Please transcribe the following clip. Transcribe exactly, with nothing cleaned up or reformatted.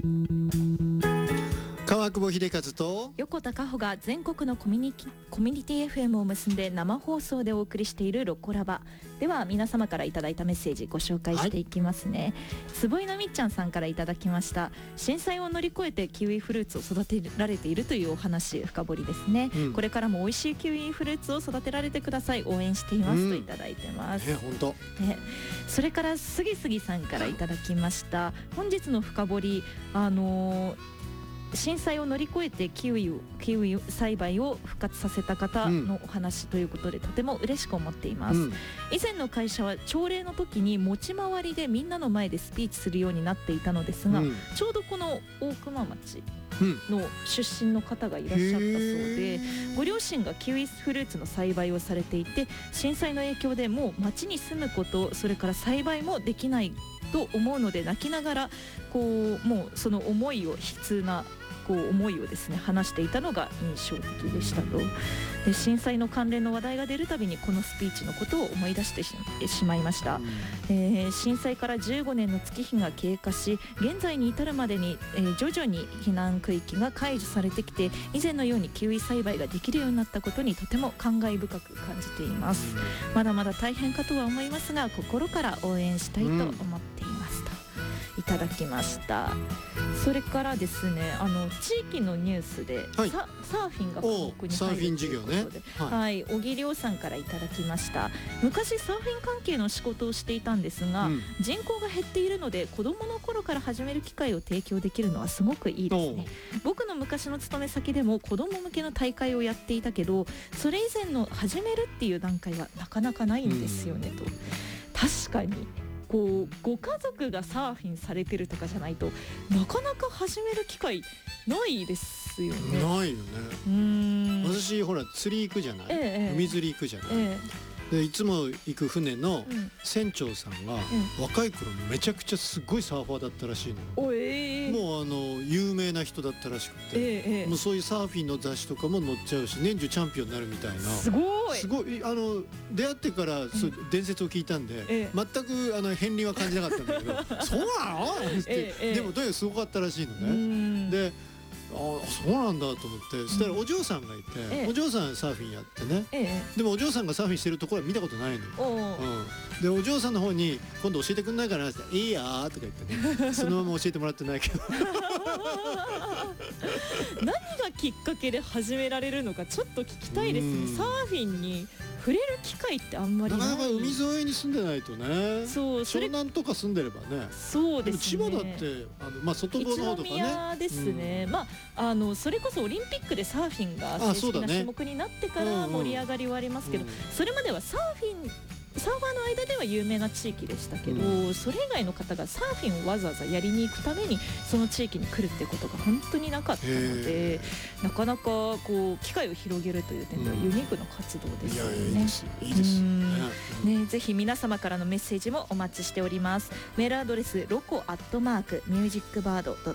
川久保秀和と横田加穂が全国のコミュニコミュニティ エフエム を結んで生放送でお送りしているロコラバでは、皆様からいただいたメッセージご紹介していきますね。坪井のみっちゃんさんからいただきました。震災を乗り越えてキウイフルーツを育てられているというお話、深掘りですね、うん、これからも美味しいキウイフルーツを育てられてください、応援しています、うん、といただいてます。 え本当、 ね、それからすぎすぎさんからいただきました。本日の深掘り、あのー震災を乗り越えてキウイをキウイ栽培を復活させた方のお話ということで、うん、とても嬉しく思っています、うん、以前の会社は朝礼の時に持ち回りでみんなの前でスピーチするようになっていたのですが、うん、ちょうどこの大熊町の出身の方がいらっしゃったそうで、うん、ご両親がキウイフルーツの栽培をされていて、震災の影響でもう町に住むこと、それから栽培もできないと思うので、泣きながらこうもうその思いを悲痛なこう思いをですね話していたのが印象的でしたと。で、震災の関連の話題が出るたびにこのスピーチのことを思い出してしまいました、うんえー、震災からじゅうごねんの月日が経過し、現在に至るまでに、えー、徐々に避難区域が解除されてきて、以前のようにキウイ栽培ができるようになったことにとても感慨深く感じています、うん、まだまだ大変かとは思いますが、心から応援したいと思っていますと、うん、いただきました。それからですね、あの地域のニュースで、はい、サ, サーフィンが項目に入るということで、ね、はいはい、小木亮さんからいただきました。昔サーフィン関係の仕事をしていたんですが、うん、人口が減っているので子どもの頃から始める機会を提供できるのはすごくいいですね。僕の昔の勤め先でも子ども向けの大会をやっていたけど、それ以前の始めるっていう段階がなかなかないんですよね、うん、と。確かにこうご家族がサーフィンされてるとかじゃないとなかなか始める機会ないですよね。 ないよね。うーん、私ほら釣り行くじゃない、ええ、海釣り行くじゃない、ええ、でいつも行く船の船長さんが、うん、若い頃めちゃくちゃすごいサーファーだったらしいの。お、えー、もうあの有名な人だったらしくて、えー、もうそういうサーフィンの雑誌とかも載っちゃうし、年中チャンピオンになるみたいな。すごいすごい、あの出会ってから、うん、そう伝説を聞いたんで、えー、全くあの片鱗は感じなかったんだけどそうなのって、えー、でもとにかくすごかったらしいのね。で、ああそうなんだと思って、そしたらお嬢さんがいて、ええ、お嬢さんサーフィンやってね、ええ、でもお嬢さんがサーフィンしてるところは見たことないのよ、うん、でお嬢さんの方に今度教えてくんないかなって言ったらいいやーとか言ってねそのまま教えてもらってないけど何がきっかけで始められるのかちょっと聞きたいですね。サーフィンに触れる機会ってあんまりない。 なかなか海沿いに住んでないとね。そう、それ湘南とか住んでればね。 そうですね。 でも千葉だってあの、まあ、外房の方とかね。 一宮ですね、うん、まあ、あのそれこそオリンピックでサーフィンが正式な種目になってから盛り上がりはありますけど、そ, ねうんうん、それまではサーフィンサーファーの間では有名な地域でしたけど、うん、それ以外の方がサーフィンをわざわざやりに行くためにその地域に来るってことが本当になかったので、なかなかこう機会を広げるという点ではユニークな活動ですよね、うん、いやいいですいいですね、ね、ぜひ皆様からのメッセージもお待ちしております。メールアドレスロコアットマークミュージックバードドッ